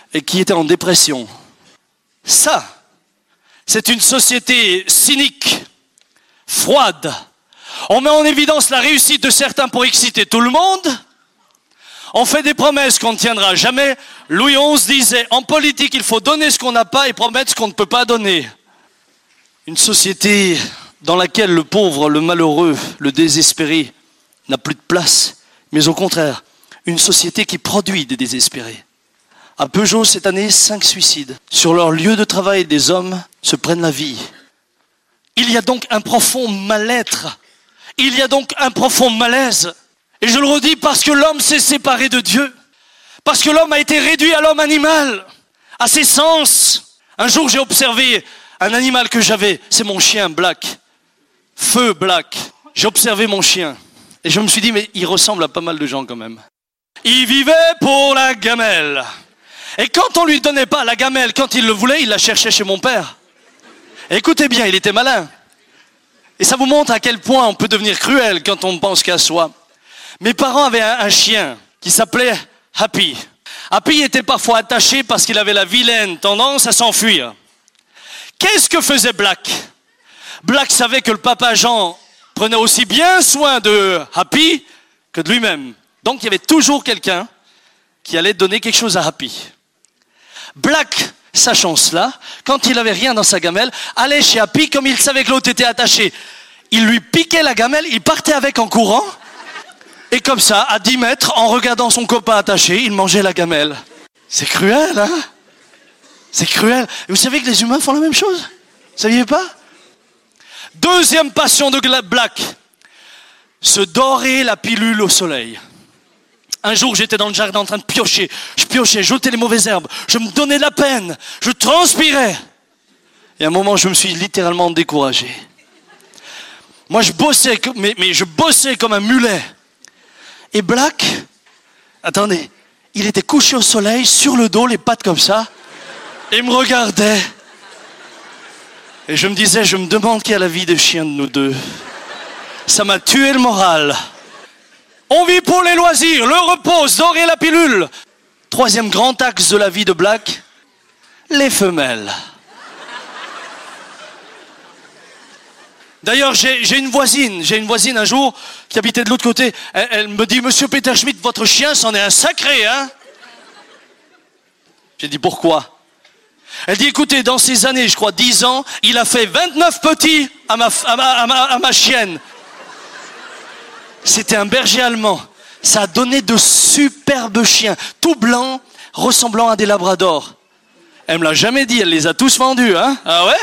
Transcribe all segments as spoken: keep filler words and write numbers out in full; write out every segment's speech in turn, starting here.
et qui était en dépression. Ça, c'est une société cynique, froide. On met en évidence la réussite de certains pour exciter tout le monde. On fait des promesses qu'on ne tiendra jamais. Louis onze disait, en politique, il faut donner ce qu'on n'a pas et promettre ce qu'on ne peut pas donner. Une société dans laquelle le pauvre, le malheureux, le désespéré n'a plus de place, mais au contraire, une société qui produit des désespérés. À Peugeot, cette année, cinq suicides. Sur leur lieu de travail, des hommes se prennent la vie. Il y a donc un profond mal-être. Il y a donc un profond malaise. Et je le redis parce que l'homme s'est séparé de Dieu. Parce que l'homme a été réduit à l'homme animal, à ses sens. Un jour, j'ai observé un animal que j'avais. C'est mon chien, Black. Feu Black. J'ai observé mon chien. Et je me suis dit, mais il ressemble à pas mal de gens quand même. Il vivait pour la gamelle. Et quand on lui donnait pas la gamelle, quand il le voulait, il la cherchait chez mon père. Et écoutez bien, il était malin. Et ça vous montre à quel point on peut devenir cruel quand on ne pense qu'à soi. Mes parents avaient un, un chien qui s'appelait Happy. Happy était parfois attaché parce qu'il avait la vilaine tendance à s'enfuir. Qu'est-ce que faisait Black? Black savait que le papa Jean prenait aussi bien soin de Happy que de lui-même. Donc il y avait toujours quelqu'un qui allait donner quelque chose à Happy. Black, sachant cela, quand il n'avait rien dans sa gamelle, allait chez Happy comme il savait que l'autre était attaché. Il lui piquait la gamelle, il partait avec en courant, et comme ça, à dix mètres, en regardant son copain attaché, il mangeait la gamelle. C'est cruel, hein? C'est cruel. Et vous savez que les humains font la même chose? Vous ne saviez pas? Deuxième passion de Black, se dorer la pilule au soleil. Un jour, j'étais dans le jardin en train de piocher. Je piochais, je jetais les mauvaises herbes. Je me donnais de la peine. Je transpirais. Et à un moment, je me suis littéralement découragé. Moi, je bossais, mais, mais je bossais comme un mulet. Et Black, attendez, il était couché au soleil, sur le dos, les pattes comme ça, et me regardait. Et je me disais, je me demande qui a la vie de chien de nous deux. Ça m'a tué le moral. On vit pour les loisirs, le repos, dorer la pilule. Troisième grand axe de la vie de Black, les femelles. D'ailleurs, j'ai, j'ai une voisine, j'ai une voisine un jour qui habitait de l'autre côté. Elle, elle me dit, Monsieur Peter Schmidt, votre chien, c'en est un sacré, hein? J'ai dit, pourquoi? Elle dit, écoutez, dans ces années, je crois dix ans, il a fait vingt-neuf petits à ma, à ma, à ma, à ma chienne. C'était un berger allemand. Ça a donné de superbes chiens, tout blancs, ressemblant à des labradors. Elle me l'a jamais dit, elle les a tous vendus, hein? Ah ouais?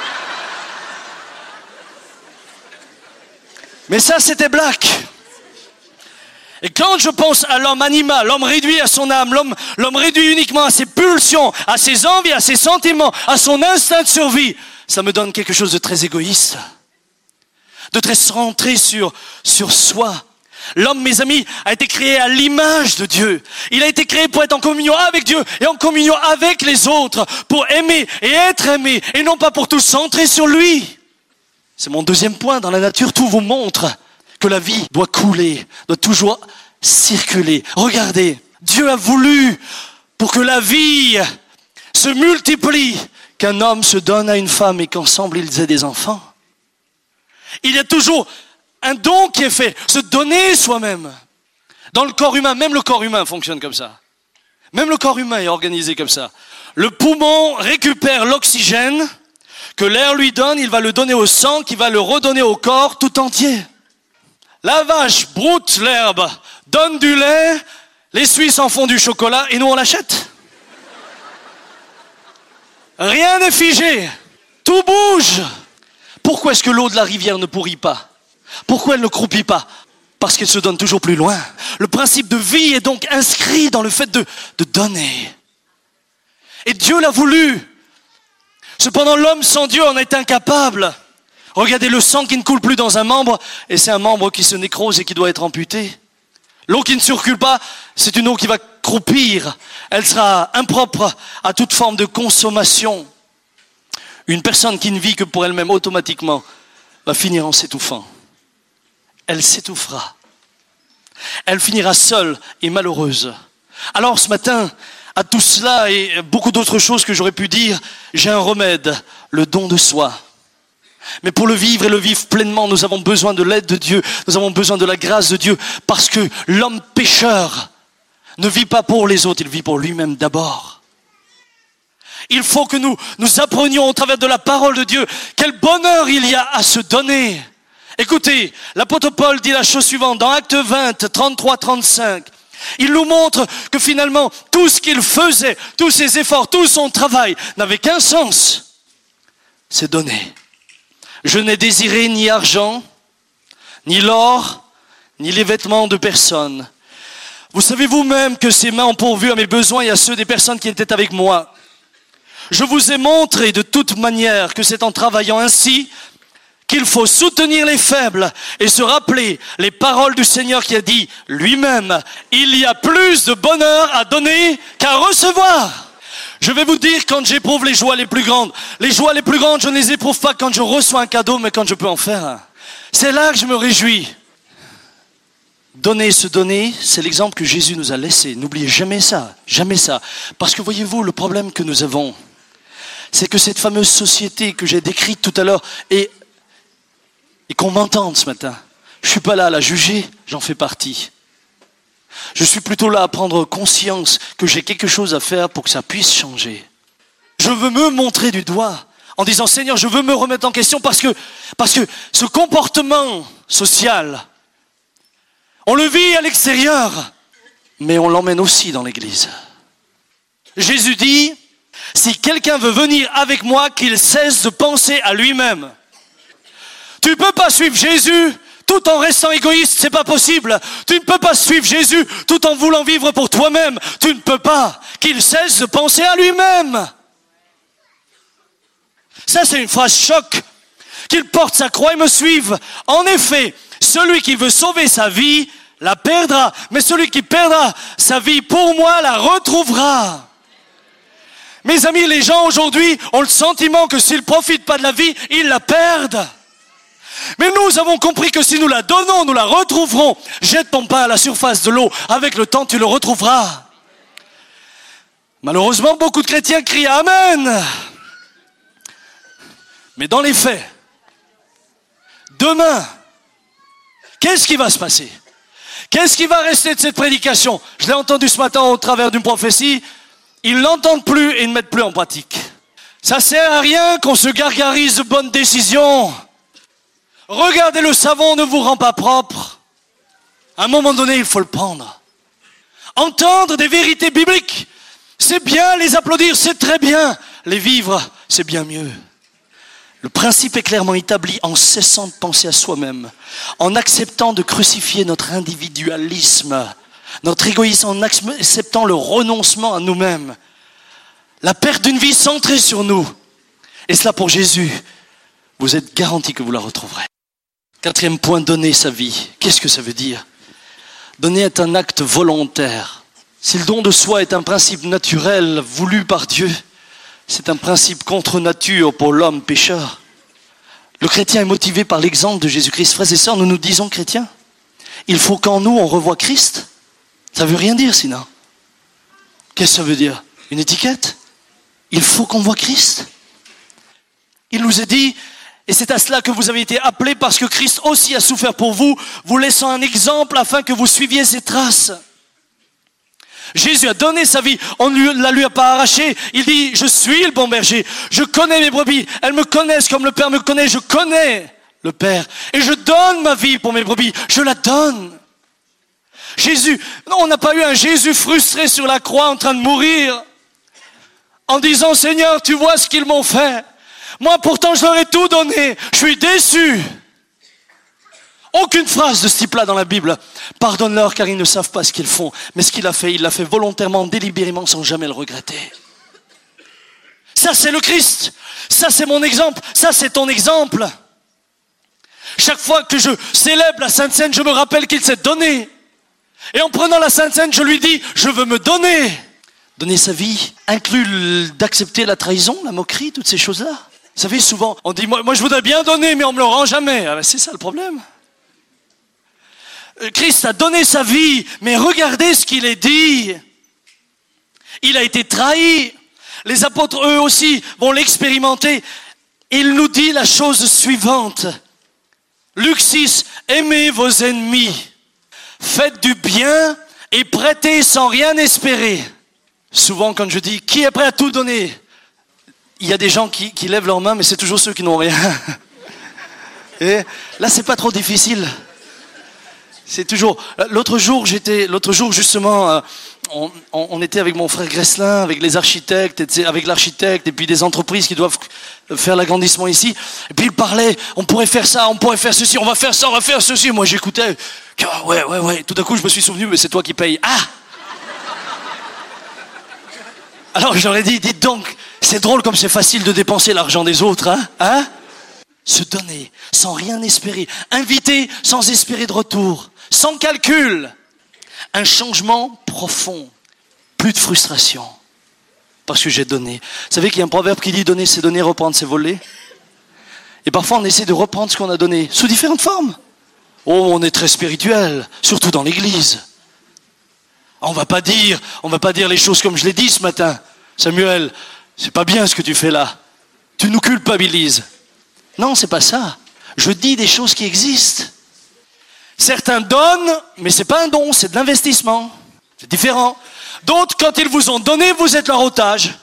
Mais ça, c'était Black. Et quand je pense à l'homme animal, l'homme réduit à son âme, l'homme, l'homme réduit uniquement à ses pulsions, à ses envies, à ses sentiments, à son instinct de survie, ça me donne quelque chose de très égoïste, de très centré sur, sur soi. L'homme, mes amis, a été créé à l'image de Dieu. Il a été créé pour être en communion avec Dieu et en communion avec les autres, pour aimer et être aimé, et non pas pour tout centrer sur lui. C'est mon deuxième point. Dans la nature, tout vous montre que la vie doit couler, doit toujours circuler. Regardez, Dieu a voulu, pour que la vie se multiplie, qu'un homme se donne à une femme et qu'ensemble ils aient des enfants. Il y a toujours un don qui est fait, se donner soi-même. Dans le corps humain, même le corps humain fonctionne comme ça. Même le corps humain est organisé comme ça. Le poumon récupère l'oxygène que l'air lui donne, il va le donner au sang, qui va le redonner au corps tout entier. La vache broute l'herbe, donne du lait, les Suisses en font du chocolat et nous on l'achète. Rien n'est figé, tout bouge. Pourquoi est-ce que l'eau de la rivière ne pourrit pas? Pourquoi elle ne croupit pas? Parce qu'elle se donne toujours plus loin. Le principe de vie est donc inscrit dans le fait de, de donner. Et Dieu l'a voulu. Cependant, l'homme sans Dieu en est incapable. Regardez le sang qui ne coule plus dans un membre, et c'est un membre qui se nécrose et qui doit être amputé. L'eau qui ne circule pas, c'est une eau qui va croupir. Elle sera impropre à toute forme de consommation. Une personne qui ne vit que pour elle-même automatiquement va finir en s'étouffant. Elle s'étouffera. Elle finira seule et malheureuse. Alors ce matin, À tout cela et beaucoup d'autres choses que j'aurais pu dire, j'ai un remède, le don de soi. Mais pour le vivre et le vivre pleinement, nous avons besoin de l'aide de Dieu, nous avons besoin de la grâce de Dieu, parce que l'homme pécheur ne vit pas pour les autres, il vit pour lui-même d'abord. Il faut que nous nous apprenions au travers de la parole de Dieu quel bonheur il y a à se donner. Écoutez, l'apôtre Paul dit la chose suivante dans Actes vingt, trente-trois, trente-cinq. Il nous montre que finalement, tout ce qu'il faisait, tous ses efforts, tout son travail n'avait qu'un sens, c'est donner. Je n'ai désiré ni argent, ni l'or, ni les vêtements de personne. Vous savez vous-même que ces mains ont pourvu à mes besoins et à ceux des personnes qui étaient avec moi. Je vous ai montré de toute manière que c'est en travaillant ainsi qu'il faut soutenir les faibles et se rappeler les paroles du Seigneur qui a dit lui-même, il y a plus de bonheur à donner qu'à recevoir. Je vais vous dire quand j'éprouve les joies les plus grandes. Les joies les plus grandes, je ne les éprouve pas quand je reçois un cadeau, mais quand je peux en faire un. C'est là que je me réjouis. Donner, se donner, c'est l'exemple que Jésus nous a laissé. N'oubliez jamais ça, jamais ça. Parce que voyez-vous, le problème que nous avons, c'est que cette fameuse société que j'ai décrite tout à l'heure, et, et qu'on m'entende ce matin, je ne suis pas là à la juger, j'en fais partie. Je suis plutôt là à prendre conscience que j'ai quelque chose à faire pour que ça puisse changer. Je veux me montrer du doigt en disant, Seigneur, je veux me remettre en question parce que, parce que ce comportement social, on le vit à l'extérieur, mais on l'emmène aussi dans l'église. Jésus dit, si quelqu'un veut venir avec moi, qu'il cesse de penser à lui-même. Tu ne peux pas suivre Jésus tout en restant égoïste, c'est pas possible. Tu ne peux pas suivre Jésus tout en voulant vivre pour toi-même. Tu ne peux pas. Qu'il cesse de penser à lui-même. Ça, c'est une phrase choc. Qu'il porte sa croix et me suive. En effet, celui qui veut sauver sa vie la perdra. Mais celui qui perdra sa vie pour moi la retrouvera. Mes amis, les gens aujourd'hui ont le sentiment que s'ils ne profitent pas de la vie, ils la perdent. Mais nous avons compris que si nous la donnons, nous la retrouverons. Jette ton pain à la surface de l'eau. Avec le temps, tu le retrouveras. Malheureusement, beaucoup de chrétiens crient Amen. Mais dans les faits, demain, qu'est-ce qui va se passer? Qu'est-ce qui va rester de cette prédication? Je l'ai entendu ce matin au travers d'une prophétie. Ils n'entendent plus et ne mettent plus en pratique. Ça sert à rien qu'on se gargarise de bonnes décisions. Regardez, le savon ne vous rend pas propre. À un moment donné, il faut le prendre. Entendre des vérités bibliques, c'est bien. Les applaudir, c'est très bien. Les vivre, c'est bien mieux. Le principe est clairement établi en cessant de penser à soi-même, en acceptant de crucifier notre individualisme, notre égoïsme, en acceptant le renoncement à nous-mêmes, la perte d'une vie centrée sur nous. Et cela pour Jésus, vous êtes garanti que vous la retrouverez. Quatrième point, donner sa vie. Qu'est-ce que ça veut dire? Donner est un acte volontaire. Si le don de soi est un principe naturel voulu par Dieu, c'est un principe contre nature pour l'homme pécheur. Le chrétien est motivé par l'exemple de Jésus-Christ. Frères et sœurs, nous nous disons chrétiens, il faut qu'en nous on revoie Christ. Ça veut rien dire sinon. Qu'est-ce que ça veut dire? Une étiquette? Il faut qu'on voit Christ. Il nous est dit, et c'est à cela que vous avez été appelés parce que Christ aussi a souffert pour vous, vous laissant un exemple afin que vous suiviez ses traces. Jésus a donné sa vie, on ne la lui a pas arrachée. Il dit, je suis le bon berger, je connais mes brebis, elles me connaissent comme le Père me connaît, je connais le Père. Et je donne ma vie pour mes brebis, je la donne. Jésus, non, on n'a pas eu un Jésus frustré sur la croix en train de mourir, en disant, Seigneur, tu vois ce qu'ils m'ont fait. Moi, pourtant, je leur ai tout donné. Je suis déçu. Aucune phrase de ce type-là dans la Bible. Pardonne-leur car ils ne savent pas ce qu'ils font. Mais ce qu'il a fait, il l'a fait volontairement, délibérément, sans jamais le regretter. Ça, c'est le Christ. Ça, c'est mon exemple. Ça, c'est ton exemple. Chaque fois que je célèbre la Sainte Seine, je me rappelle qu'il s'est donné. Et en prenant la Sainte Seine, je lui dis, je veux me donner. Donner sa vie inclut d'accepter la trahison, la moquerie, toutes ces choses-là. Vous savez, souvent, on dit, moi, moi je voudrais bien donner, mais on me le rend jamais. Ah ben, c'est ça le problème. Christ a donné sa vie, mais regardez ce qu'il est dit. Il a été trahi. Les apôtres, eux aussi, vont l'expérimenter. Il nous dit la chose suivante. Luc six, aimez vos ennemis. Faites du bien et prêtez sans rien espérer. Souvent, quand je dis, qui est prêt à tout donner? Il y a des gens qui, qui lèvent leurs mains, mais c'est toujours ceux qui n'ont rien. Et là, c'est pas trop difficile. C'est toujours. L'autre jour, j'étais. L'autre jour, justement, on, on, on était avec mon frère Gresselin, avec les architectes, avec l'architecte, et puis des entreprises qui doivent faire l'agrandissement ici. Et puis il parlait. On pourrait faire ça, on pourrait faire ceci, on va faire ça, on va faire ceci. Moi, j'écoutais. Ouais, ouais, ouais. Tout d'un coup, je me suis souvenu, mais c'est toi qui payes. Ah. Alors, j'aurais dit, dites donc, c'est drôle comme c'est facile de dépenser l'argent des autres, hein, hein? Se donner, sans rien espérer. Inviter, sans espérer de retour. Sans calcul. Un changement profond. Plus de frustration. Parce que j'ai donné. Vous savez qu'il y a un proverbe qui dit, donner, c'est donner, reprendre, c'est voler. Et parfois, on essaie de reprendre ce qu'on a donné, sous différentes formes. Oh, on est très spirituel, surtout dans l'église. On va pas dire, on va pas dire les choses comme je l'ai dit ce matin. Samuel, c'est pas bien ce que tu fais là. Tu nous culpabilises. Non, c'est pas ça. Je dis des choses qui existent. Certains donnent, mais c'est pas un don, c'est de l'investissement. C'est différent. D'autres, quand ils vous ont donné, vous êtes leur otage.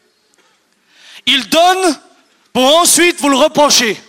Ils donnent pour ensuite vous le reprocher.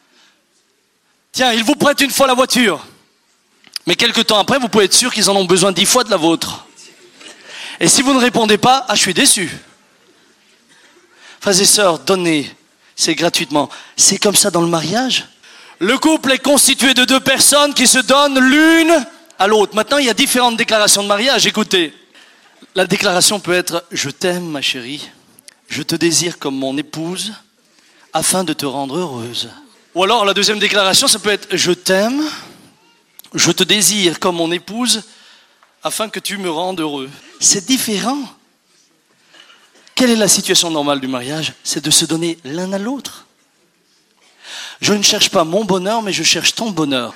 Tiens, ils vous prêtent une fois la voiture. Mais quelque temps après, vous pouvez être sûr qu'ils en ont besoin dix fois de la vôtre. Et si vous ne répondez pas, ah, je suis déçu. Frères et sœurs, donnez, c'est gratuitement. C'est comme ça dans le mariage. Le couple est constitué de deux personnes qui se donnent l'une à l'autre. Maintenant, il y a différentes déclarations de mariage. Écoutez, la déclaration peut être « Je t'aime, ma chérie. Je te désire comme mon épouse afin de te rendre heureuse. » Ou alors, la deuxième déclaration, ça peut être « Je t'aime. Je te désire comme mon épouse afin que tu me rendes heureux. » C'est différent. Quelle est la situation normale du mariage? C'est de se donner l'un à l'autre. Je ne cherche pas mon bonheur, mais je cherche ton bonheur.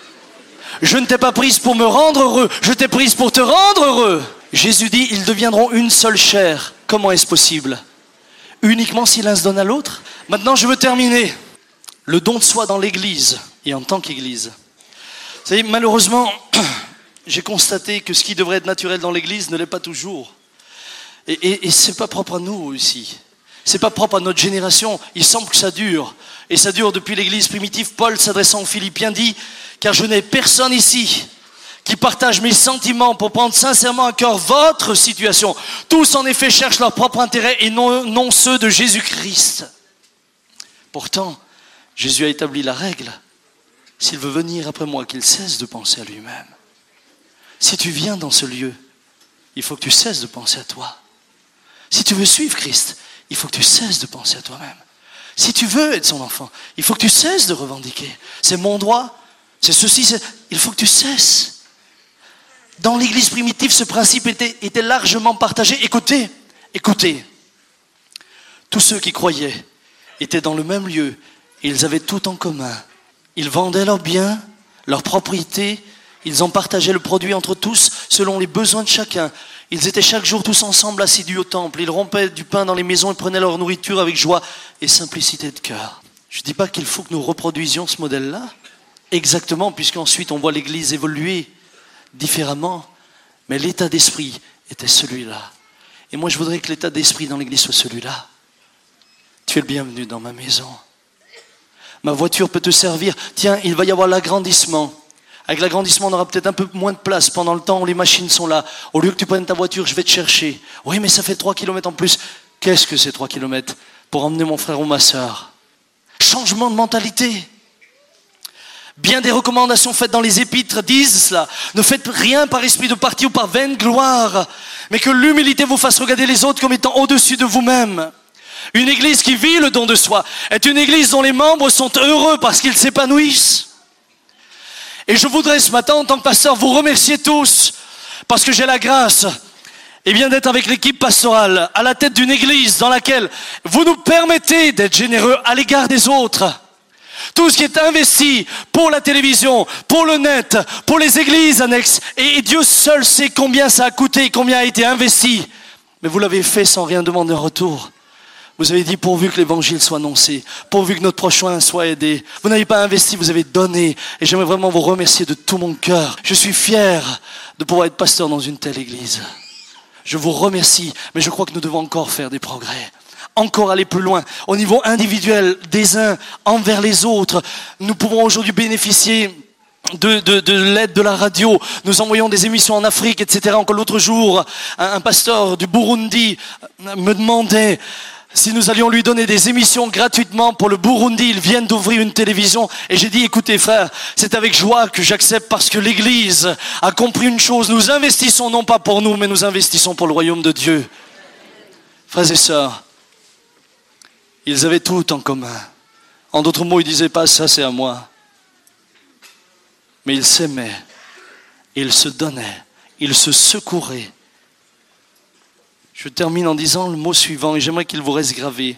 Je ne t'ai pas prise pour me rendre heureux, je t'ai prise pour te rendre heureux. Jésus dit, ils deviendront une seule chair. Comment est-ce possible? Uniquement si l'un se donne à l'autre. Maintenant, je veux terminer. Le don de soi dans l'église et en tant qu'église. Vous savez, malheureusement, j'ai constaté que ce qui devrait être naturel dans l'église ne l'est pas toujours. Et, et, et c'est pas propre à nous aussi. C'est pas propre à notre génération. Il semble que ça dure. Et ça dure depuis l'église primitive. Paul, s'adressant aux Philippiens, dit « Car je n'ai personne ici qui partage mes sentiments pour prendre sincèrement à cœur votre situation. Tous, en effet, cherchent leur propre intérêt et non, non ceux de Jésus-Christ. » Pourtant, Jésus a établi la règle. S'il veut venir après moi, qu'il cesse de penser à lui-même. Si tu viens dans ce lieu, il faut que tu cesses de penser à toi. Si tu veux suivre Christ, il faut que tu cesses de penser à toi-même. Si tu veux être son enfant, il faut que tu cesses de revendiquer. C'est mon droit, c'est ceci, c'est... il faut que tu cesses. Dans l'église primitive, ce principe était, était largement partagé. Écoutez, écoutez. Tous ceux qui croyaient étaient dans le même lieu et ils avaient tout en commun. Ils vendaient leurs biens, leurs propriétés, ils en partageaient le produit entre tous selon les besoins de chacun. Ils étaient chaque jour tous ensemble assidus au temple. Ils rompaient du pain dans les maisons et prenaient leur nourriture avec joie et simplicité de cœur. Je ne dis pas qu'il faut que nous reproduisions ce modèle-là, exactement, puisqu'ensuite on voit l'Église évoluer différemment. Mais l'état d'esprit était celui-là. Et moi je voudrais que l'état d'esprit dans l'Église soit celui-là. Tu es le bienvenu dans ma maison. Ma voiture peut te servir. Tiens, il va y avoir l'agrandissement. Avec l'agrandissement, on aura peut-être un peu moins de place pendant le temps où les machines sont là. Au lieu que tu prennes ta voiture, je vais te chercher. Oui, mais ça fait trois kilomètres en plus. Qu'est-ce que c'est trois kilomètres pour emmener mon frère ou ma sœur? Changement de mentalité. Bien des recommandations faites dans les épîtres disent cela. Ne faites rien par esprit de parti ou par vaine gloire, mais que l'humilité vous fasse regarder les autres comme étant au-dessus de vous-même. Une église qui vit le don de soi est une église dont les membres sont heureux parce qu'ils s'épanouissent. Et je voudrais ce matin, en tant que pasteur, vous remercier tous, parce que j'ai la grâce, eh bien, d'être avec l'équipe pastorale, à la tête d'une église dans laquelle vous nous permettez d'être généreux à l'égard des autres. Tout ce qui est investi pour la télévision, pour le net, pour les églises annexes, et Dieu seul sait combien ça a coûté, combien a été investi Mais vous l'avez fait sans rien demander en retour. Vous avez dit pourvu que l'évangile soit annoncé, pourvu que notre prochain soit aidé. Vous n'avez pas investi, vous avez donné. Et j'aimerais vraiment vous remercier de tout mon cœur. Je suis fier de pouvoir être pasteur dans une telle église. Je vous remercie, mais je crois que nous devons encore faire des progrès. Encore aller plus loin. Au niveau individuel, des uns envers les autres. Nous pouvons aujourd'hui bénéficier De, de, de l'aide de la radio. Nous envoyons des émissions en Afrique, et cetera. Encore l'autre jour, un, un pasteur du Burundi me demandait si nous allions lui donner des émissions gratuitement pour le Burundi. Ils viennent d'ouvrir une télévision et j'ai dit, écoutez frère, c'est avec joie que j'accepte parce que l'Église a compris une chose. Nous investissons non pas pour nous, mais nous investissons pour le royaume de Dieu. Frères et sœurs, ils avaient tout en commun. En d'autres mots, ils disaient pas ça c'est à moi. Mais ils s'aimaient, ils se donnaient, ils se secouraient. Je termine en disant le mot suivant et j'aimerais qu'il vous reste gravé.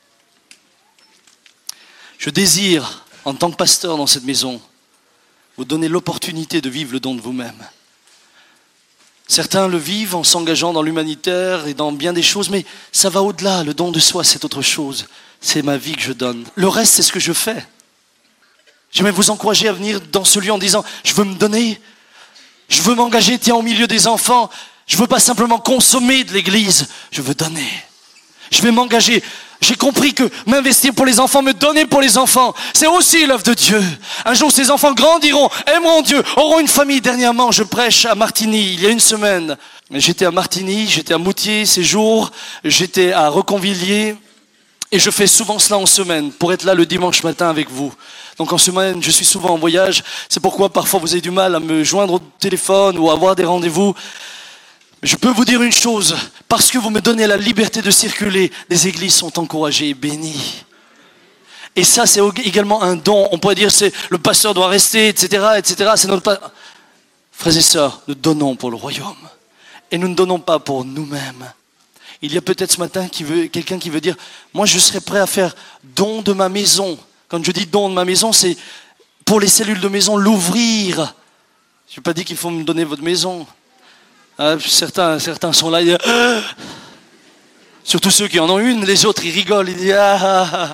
Je désire, en tant que pasteur dans cette maison, vous donner l'opportunité de vivre le don de vous-même. Certains le vivent en s'engageant dans l'humanitaire et dans bien des choses, mais ça va au-delà. Le don de soi, c'est autre chose. C'est ma vie que je donne. Le reste, c'est ce que je fais. J'aimerais vous encourager à venir dans ce lieu en disant, je veux me donner, je veux m'engager, tiens, au milieu des enfants. Je veux pas simplement consommer de l'église, je veux donner. Je vais m'engager. J'ai compris que m'investir pour les enfants, me donner pour les enfants, c'est aussi l'œuvre de Dieu. Un jour, ces enfants grandiront, aimeront Dieu, auront une famille. Dernièrement, je prêche à Martigny, il y a une semaine. J'étais à Martigny, j'étais à Moutier ces jours, j'étais à Reconvilliers. Et je fais souvent cela en semaine, pour être là le dimanche matin avec vous. Donc en semaine, je suis souvent en voyage. C'est pourquoi parfois vous avez du mal à me joindre au téléphone ou à avoir des rendez-vous. Mais je peux vous dire une chose, parce que vous me donnez la liberté de circuler, les églises sont encouragées et bénies. Et ça, c'est également un don. On pourrait dire c'est le pasteur doit rester, et cetera, et cetera. C'est notre pa... Frères et sœurs, nous donnons pour le royaume. Et nous ne donnons pas pour nous-mêmes. Il y a peut-être ce matin qui veut, quelqu'un qui veut dire, moi je serais prêt à faire don de ma maison. Quand je dis don de ma maison, c'est pour les cellules de maison, l'ouvrir. Je n'ai pas dit qu'il faut me donner votre maison. Hein, certains, certains sont là, ils disent, ah surtout ceux qui en ont une, les autres ils rigolent, ils disent ah, ah, ah.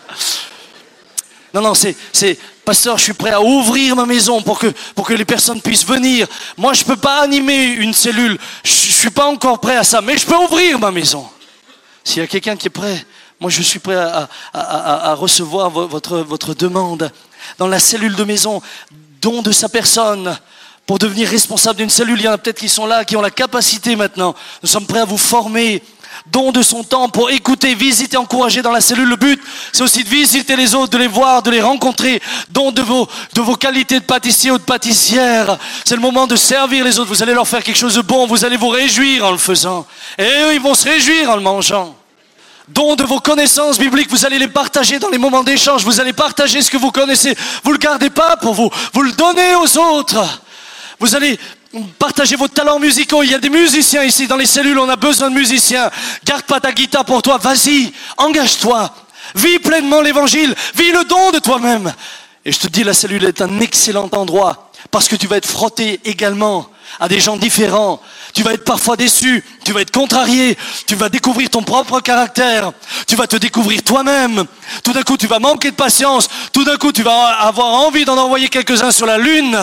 Non, non, c'est, c'est, pasteur, je suis prêt à ouvrir ma maison pour que, pour que les personnes puissent venir. Moi, je ne peux pas animer une cellule. Je ne suis pas encore prêt à ça, mais je peux ouvrir ma maison. S'il y a quelqu'un qui est prêt, moi, je suis prêt à, à, à, à recevoir votre, votre demande. Dans la cellule de maison, don de sa personne, pour devenir responsable d'une cellule. Il y en a peut-être qui sont là, qui ont la capacité maintenant. Nous sommes prêts à vous former. Don de son temps pour écouter, visiter, encourager dans la cellule. Le but, c'est aussi de visiter les autres, de les voir, de les rencontrer. Don de vos, de vos qualités de pâtissier ou de pâtissière. C'est le moment de servir les autres. Vous allez leur faire quelque chose de bon. Vous allez vous réjouir en le faisant. Et eux, ils vont se réjouir en le mangeant. Don de vos connaissances bibliques. Vous allez les partager dans les moments d'échange. Vous allez partager ce que vous connaissez. Vous ne le gardez pas pour vous. Vous le donnez aux autres. Vous allez partagez vos talents musicaux. Il y a des musiciens ici dans les cellules. On a besoin de musiciens. Garde pas ta guitare pour toi. Vas-y, engage-toi. Vis pleinement l'évangile. Vis le don de toi-même. Et je te dis, la cellule est un excellent endroit parce que tu vas être frotté également à des gens différents. Tu vas être parfois déçu. Tu vas être contrarié. Tu vas découvrir ton propre caractère. Tu vas te découvrir toi-même. Tout d'un coup, tu vas manquer de patience. Tout d'un coup, tu vas avoir envie d'en envoyer quelques-uns sur la lune.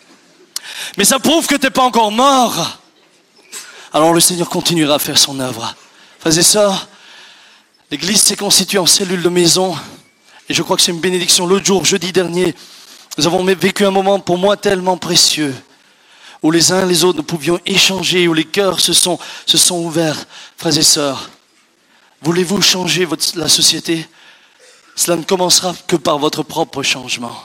Mais ça prouve que tu n'es pas encore mort. Alors le Seigneur continuera à faire son œuvre. Frères et sœurs, l'église s'est constituée en cellule de maison. Et je crois que c'est une bénédiction. L'autre jour, jeudi dernier, nous avons vécu un moment pour moi tellement précieux. Où les uns et les autres nous pouvions échanger, où les cœurs se sont, se sont ouverts. Frères et sœurs, voulez-vous changer votre, la société? Cela ne commencera que par votre propre changement.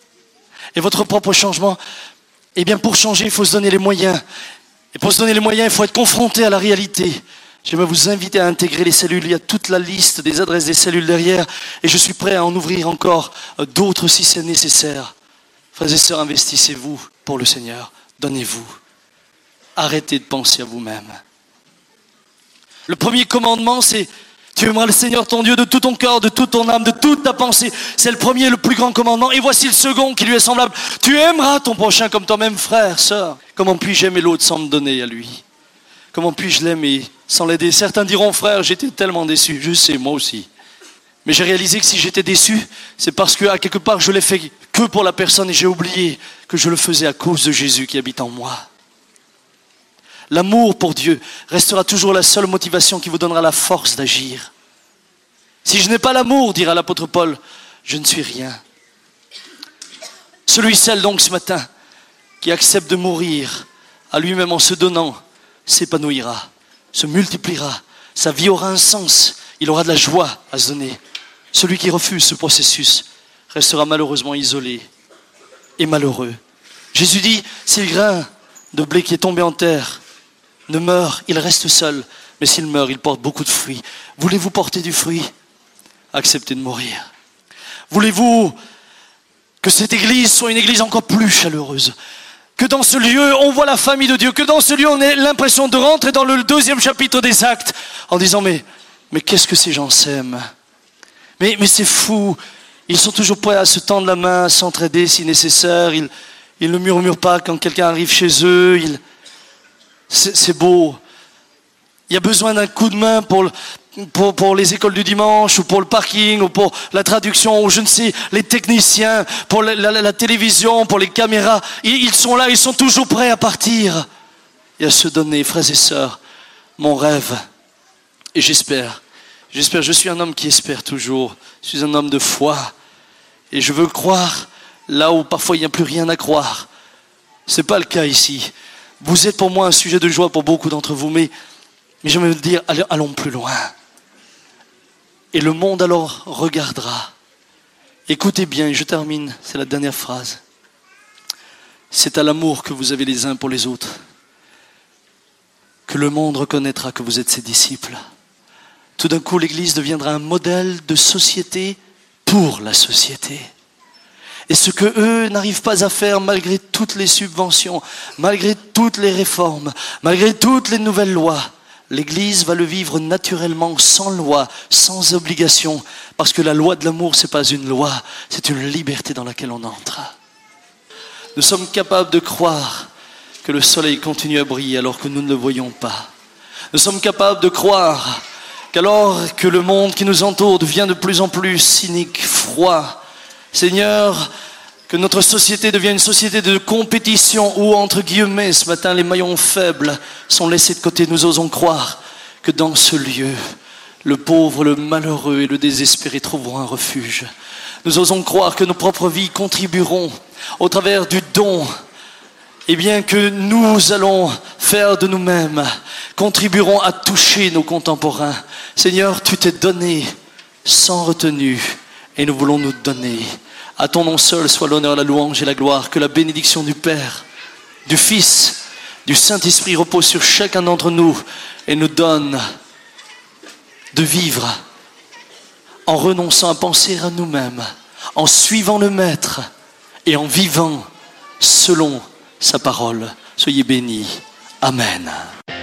Et votre propre changement, eh bien, pour changer, il faut se donner les moyens. Et pour se donner les moyens, il faut être confronté à la réalité. J'aimerais vous inviter à intégrer les cellules. Il y a toute la liste des adresses des cellules derrière. Et je suis prêt à en ouvrir encore d'autres si c'est nécessaire. Frères et sœurs, investissez-vous pour le Seigneur. Donnez-vous. Arrêtez de penser à vous-même. Le premier commandement, c'est tu aimeras le Seigneur ton Dieu de tout ton cœur, de toute ton âme, de toute ta pensée. C'est le premier, le plus grand commandement. Et voici le second qui lui est semblable. Tu aimeras ton prochain comme toi-même, frère, sœur. Comment puis-je aimer l'autre sans me donner à lui? Comment puis-je l'aimer sans l'aider. Certains diront, frère, j'étais tellement déçu. Je sais, moi aussi. Mais j'ai réalisé que si j'étais déçu, c'est parce que, à quelque part, je l'ai fait que pour la personne et j'ai oublié que je le faisais à cause de Jésus qui habite en moi. L'amour pour Dieu restera toujours la seule motivation qui vous donnera la force d'agir. Si je n'ai pas l'amour, dira l'apôtre Paul, je ne suis rien. Celui, celle donc ce matin, qui accepte de mourir à lui-même en se donnant, s'épanouira, se multipliera, sa vie aura un sens, il aura de la joie à se donner. Celui qui refuse ce processus restera malheureusement isolé et malheureux. Jésus dit, si le grain de blé qui est tombé en terre ne meurt, il reste seul, mais s'il meurt, il porte beaucoup de fruits. Voulez-vous porter du fruit? Acceptez de mourir. Voulez-vous que cette église soit une église encore plus chaleureuse? Que dans ce lieu, on voit la famille de Dieu. Que dans ce lieu, on ait l'impression de rentrer dans le deuxième chapitre des Actes en disant, mais, mais qu'est-ce que ces gens s'aiment? Mais, mais c'est fou. Ils sont toujours prêts à se tendre la main, à s'entraider si nécessaire. Ils, ils ne murmurent pas quand quelqu'un arrive chez eux. Ils, c'est, c'est beau. Il y a besoin d'un coup de main pour, le, pour, pour les écoles du dimanche, ou pour le parking, ou pour la traduction, ou je ne sais, les techniciens, pour la, la, la télévision, pour les caméras. Ils, ils sont là, ils sont toujours prêts à partir et à se donner. Frères et sœurs, mon rêve, et j'espère, j'espère, je suis un homme qui espère toujours. Je suis un homme de foi. Et je veux croire là où parfois il n'y a plus rien à croire. Ce n'est pas le cas ici. Vous êtes pour moi un sujet de joie pour beaucoup d'entre vous, mais, mais j'aimerais vous dire, allons, allons plus loin. Et le monde alors regardera. Écoutez bien, je termine, c'est la dernière phrase. C'est à l'amour que vous avez les uns pour les autres que le monde reconnaîtra que vous êtes ses disciples. Tout d'un coup, l'Église deviendra un modèle de société pour la société. Et ce que eux n'arrivent pas à faire malgré toutes les subventions, malgré toutes les réformes, malgré toutes les nouvelles lois, l'Église va le vivre naturellement, sans loi, sans obligation, parce que la loi de l'amour, ce n'est pas une loi, c'est une liberté dans laquelle on entre. Nous sommes capables de croire que le soleil continue à briller alors que nous ne le voyons pas. Nous sommes capables de croire qu'alors que le monde qui nous entoure devient de plus en plus cynique, froid, Seigneur, que notre société devienne une société de compétition où, entre guillemets, ce matin, les maillons faibles sont laissés de côté. Nous osons croire que dans ce lieu, le pauvre, le malheureux et le désespéré trouveront un refuge. Nous osons croire que nos propres vies contribueront au travers du don, et bien que nous allons faire de nous-mêmes, contribueront à toucher nos contemporains. Seigneur, tu t'es donné sans retenue et nous voulons nous donner. À ton nom seul soit l'honneur, la louange et la gloire. Que la bénédiction du Père, du Fils, du Saint-Esprit repose sur chacun d'entre nous et nous donne de vivre en renonçant à penser à nous-mêmes, en suivant le Maître et en vivant selon sa parole. Soyez bénis. Amen.